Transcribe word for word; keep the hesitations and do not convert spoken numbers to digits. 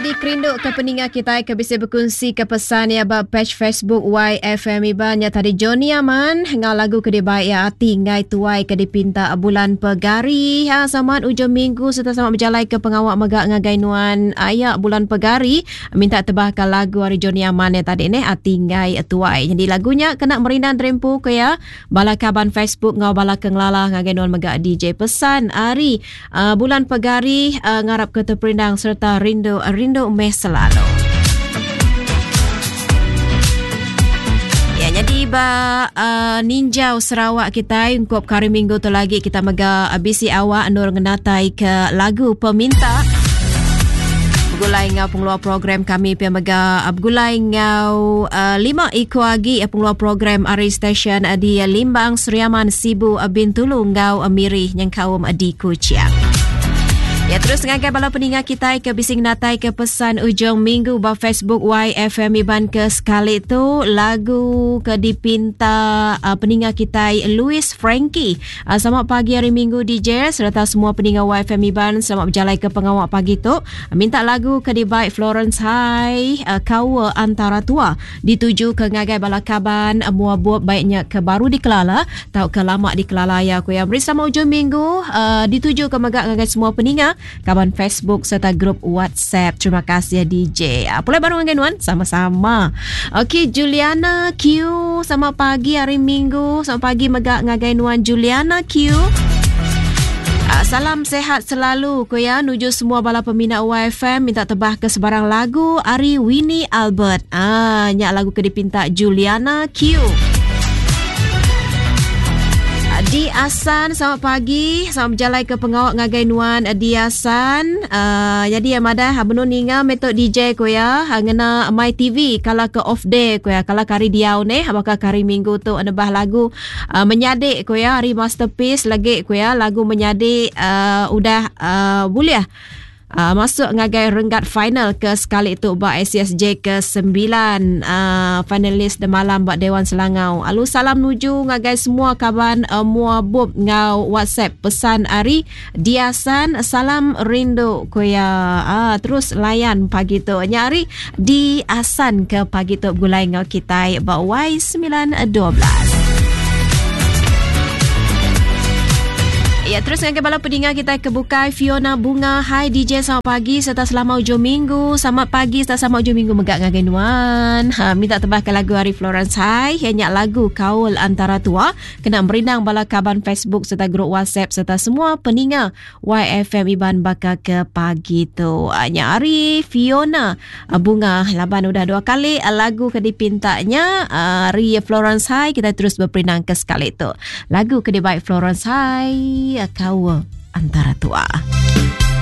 jadi kerinduk ke peningat kita ke bisa berkongsi ke pesan ya bab page Facebook Y F M Iban ya tadi Johnny Aman ngau lagu ke baik ya ati ngai tuai ke dipinta bulan pegari ha selamat ujung minggu serta selamat berjalan ke pengawak megak ngagai nuan ayak bulan pegari minta tebahkan lagu hari Johnny Aman ya tadi ni ati ngai tuai. Jadi lagunya kena merindan rempu ke ya balakaban Facebook ngau balakeng lala ngagai nuan megak D J pesan hari uh, bulan pegari uh, ngarap ke terperindang serta rindu rindu meh selalu. Ya jadi ba uh, ninjau Sarawak kita ungkap kari minggu tu lagi kita mega abisi awak nur ngenatai ke lagu peminta. Gulai ngau pengeluar program kami pia mega gulai ngau uh, lima iko lagi pengeluar program Ari Station di Limbang Seriaman Sibu Bintulu ngau Amiri yang kaum di Kuching. Ya terus ngagai bala peningat kita ke bising natai ke pesan ujung minggu ba Facebook Y F M Iban ke sekali tu lagu ke dipinta uh, peningat kita Louis Frankie. Uh, selamat pagi hari Minggu D J serta semua peningat Y F M Iban selamat berjalan ke pengawak pagi tu. Uh, minta lagu ke di baik Florence High uh, Kawa Antara Tua dituju ke ngagai bala kaban uh, mua buat baiknya ke baru di Kelala tau ke lama di Kelala ya aku yang beri selamat ujung minggu uh, dituju ke megak ngagai semua peningat kawan Facebook serta grup WhatsApp. Terima kasih ya D J. Pulai baru dengan Wan sama-sama. Okey Juliana Q selamat pagi hari Minggu. Selamat pagi megak ngagai Wan Juliana Q. Uh, salam sehat selalu ko ya nuju semua bala peminat Y F M minta tebah ke sebarang lagu Ari Winnie Albert. Ah nyak lagu ke dipinta Juliana Q. Di Asan, selamat pagi. Selamat berjalan ke pengawak ngagai nuan Di Asan. Uh, jadi yang madah benun ninga metode D J ko ya. Ngena My T V kalau ke off day ko ya. Kalau kari diau ne, apakah kari minggu tu ada bah lagu uh, menyadik ko ya. Hari masterpiece lagi ko ya. Lagu menyadik uh, udah uh, boleh Uh, masuk ngagai renggat final ke sekali itu ba S C S J ke sembilan uh, finalis de malam ba Dewan Selangau. Alu salam nuju ngagai semua kaban uh, mua bob ngau WhatsApp pesan Ari Diasan salam rindu ko ya. Uh, terus layan pagi tu nyari di Asan ke pagi tu gulai ngau kita ba Y sembilan dua belas. Ya, terus yang kebala pedingan kita kebukai Fiona Bunga. Hai D J, selamat pagi serta selamat ujung minggu. Selamat pagi serta selamat ujung minggu megak ngagai nuan. Ha, minta tebahkan lagu Hari Florence Hai. Hanya lagu Kaul Antara Tua. Kena merindang bala kaban Facebook serta grup WhatsApp serta semua peningat Y F M Iban bakal ke pagi tu. Hanya Hari Fiona Bunga. Laban udah dua kali lagu ke dipintanya Hari Florence Hai. Kita terus berperindang ke sekali tu. Lagu ke di baik Florence Hai. Kau Antara Tua.